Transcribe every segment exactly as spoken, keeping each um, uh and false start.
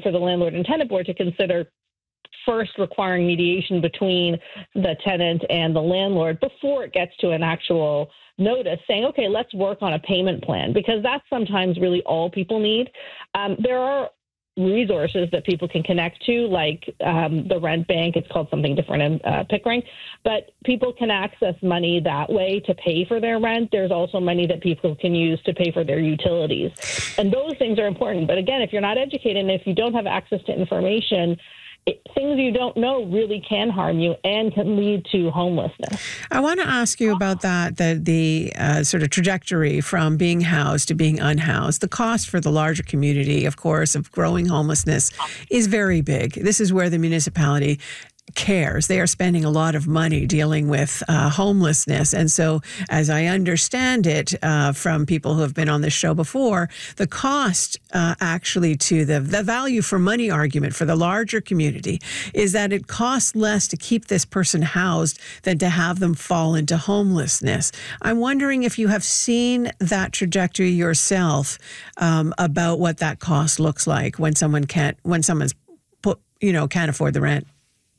for the landlord and tenant board to consider first requiring mediation between the tenant and the landlord before it gets to an actual notice saying, okay, let's work on a payment plan, because that's sometimes really all people need. Um, there are resources that people can connect to, like um, the rent bank. It's called something different in uh, Pickering, but people can access money that way to pay for their rent. There's also money that people can use to pay for their utilities. And those things are important. But again, if you're not educated and if you don't have access to information, It, things you don't know really can harm you and can lead to homelessness. I want to ask you about that, the, the uh, sort of trajectory from being housed to being unhoused. The cost for the larger community, of course, of growing homelessness is very big. This is where the municipality cares. They are spending a lot of money dealing with uh, homelessness. And so, as I understand it uh, from people who have been on this show before, the cost uh, actually to the, the value for money argument for the larger community is that it costs less to keep this person housed than to have them fall into homelessness. I'm wondering if you have seen that trajectory yourself um, about what that cost looks like when someone can't, when someone's put, you know, can't afford the rent.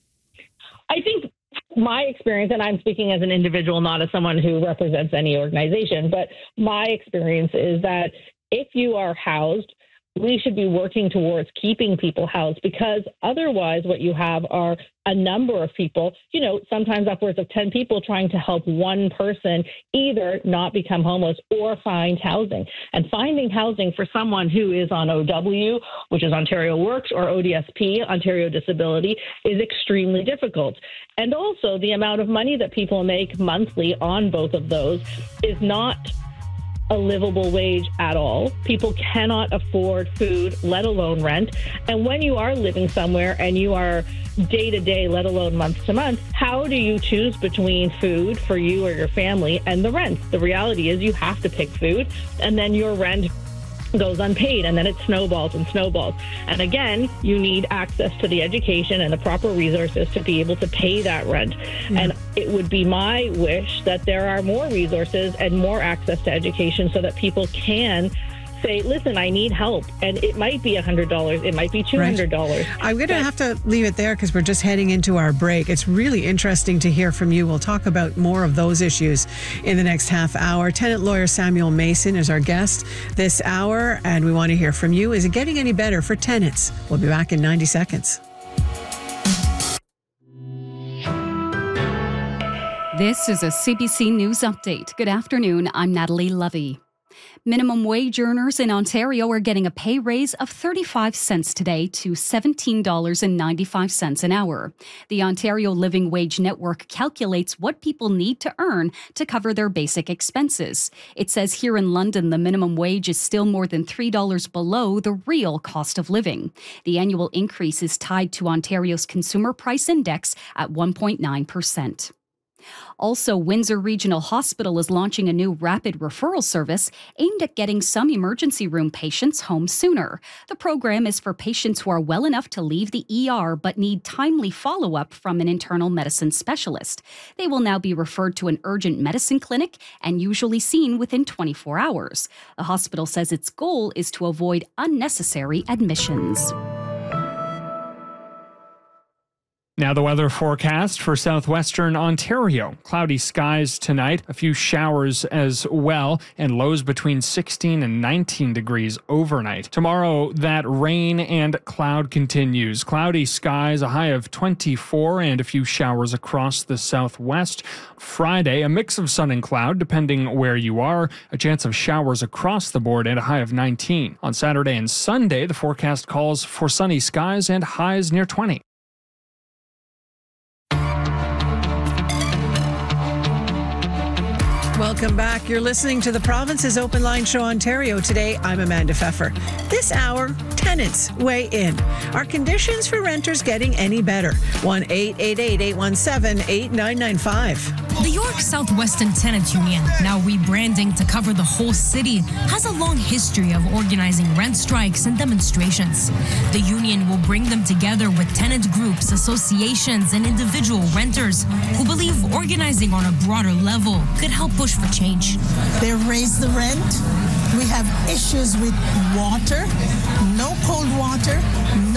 I think my experience, and I'm speaking as an individual, not as someone who represents any organization, but my experience is that if you are housed, we should be working towards keeping people housed, because otherwise what you have are a number of people, you know, sometimes upwards of ten people trying to help one person either not become homeless or find housing. And finding housing for someone who is on O W, which is Ontario Works, or O D S P, Ontario Disability, is extremely difficult. And also the amount of money that people make monthly on both of those is not a livable wage at all. People cannot afford food, let alone rent. And when you are living somewhere and you are day to day, let alone month to month, how do you choose between food for you or your family and the rent? The reality is you have to pick food, and then your rent goes unpaid, and then it snowballs and snowballs. And again, you need access to the education and the proper resources to be able to pay that rent. Yeah. And it would be my wish that there are more resources and more access to education so that people can say, listen, I need help. And it might be one hundred dollars. It might be two hundred dollars. Right. I'm going to have to leave it there because we're just heading into our break. It's really interesting to hear from you. We'll talk about more of those issues in the next half hour. Tenant lawyer Samuel Mason is our guest this hour, and we want to hear from you. Is it getting any better for tenants? We'll be back in ninety seconds. This is a C B C News Update. Good afternoon. I'm Natalie Lovey. Minimum wage earners in Ontario are getting a pay raise of thirty-five cents today to seventeen dollars and ninety-five cents an hour. The Ontario Living Wage Network calculates what people need to earn to cover their basic expenses. It says here in London, the minimum wage is still more than three dollars below the real cost of living. The annual increase is tied to Ontario's Consumer Price Index at one point nine percent. Also, Windsor Regional Hospital is launching a new rapid referral service aimed at getting some emergency room patients home sooner. The program is for patients who are well enough to leave the E R but need timely follow-up from an internal medicine specialist. They will now be referred to an urgent medicine clinic and usually seen within twenty-four hours. The hospital says its goal is to avoid unnecessary admissions. Now the weather forecast for southwestern Ontario. Cloudy skies tonight, a few showers as well, and lows between sixteen and nineteen degrees overnight. Tomorrow, that rain and cloud continues. Cloudy skies, a high of twenty-four, and a few showers across the southwest. Friday, a mix of sun and cloud, depending where you are. A chance of showers across the board and a high of nineteen. On Saturday and Sunday, the forecast calls for sunny skies and highs near twenty. Welcome back. You're listening to the Province's Open Line Show Ontario. Today, I'm Amanda Pfeffer. This hour, tenants weigh in. Are conditions for renters getting any better? one eight eight eight, eight one seven, eight nine nine five. The York Southwestern Tenants Union, now rebranding to cover the whole city, has a long history of organizing rent strikes and demonstrations. The union will bring them together with tenant groups, associations, and individual renters who believe organizing on a broader level could help push for change. They raised the rent. We have issues with water, no cold water, no